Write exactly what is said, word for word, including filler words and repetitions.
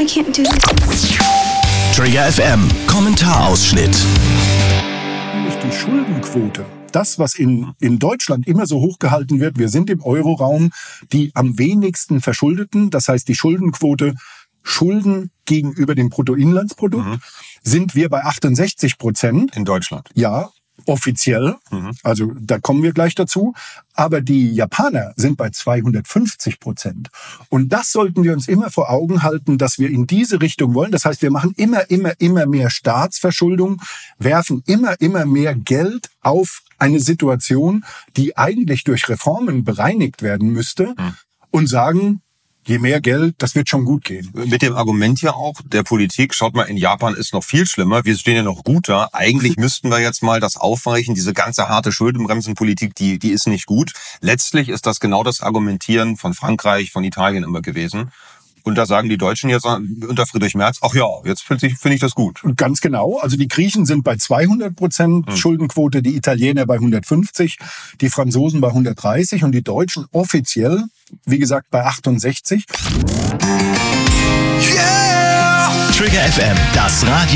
I can't do this. Trigger F M, Kommentarausschnitt. Die Schuldenquote, das, was in, in Deutschland immer so hochgehalten wird, wir sind im Euroraum die am wenigsten Verschuldeten, das heißt die Schuldenquote, Schulden gegenüber dem Bruttoinlandsprodukt, mhm. sind wir bei achtundsechzig Prozent. In Deutschland? Ja, offiziell, mhm. also da kommen wir gleich dazu. Aber die Japaner sind bei zweihundertfünfzig Prozent. Und das sollten wir uns immer vor Augen halten, dass wir in diese Richtung wollen. Das heißt, wir machen immer, immer, immer mehr Staatsverschuldung, werfen immer, immer mehr Geld auf eine Situation, die eigentlich durch Reformen bereinigt werden müsste, mhm. und sagen, je mehr Geld, das wird schon gut gehen. Mit dem Argument ja auch der Politik, schaut mal, in Japan ist noch viel schlimmer, wir stehen ja noch gut da. Eigentlich müssten wir jetzt mal das aufweichen, diese ganze harte Schuldenbremsenpolitik, die, die ist nicht gut. Letztlich ist das genau das Argumentieren von Frankreich, von Italien immer gewesen. Und da sagen die Deutschen jetzt unter Friedrich Merz, ach ja, jetzt finde ich, find ich das gut. Ganz genau. Also die Griechen sind bei zweihundert Prozent hm. Schuldenquote, die Italiener bei hundertfünfzig, die Franzosen bei hundertdreißig und die Deutschen offiziell, wie gesagt, bei achtundsechzig. Yeah! Trigger F M, das Radio.